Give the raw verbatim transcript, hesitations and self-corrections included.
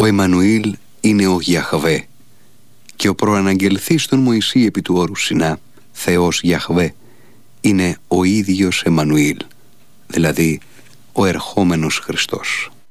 Ο Εμμανουήλ είναι ο Γιαχβέ και ο προαναγγελθής των Μωυσή επί του όρου Σινά, Θεός Γιαχβέ, είναι ο ίδιος Εμμανουήλ, δηλαδή ο ερχόμενος Χριστός.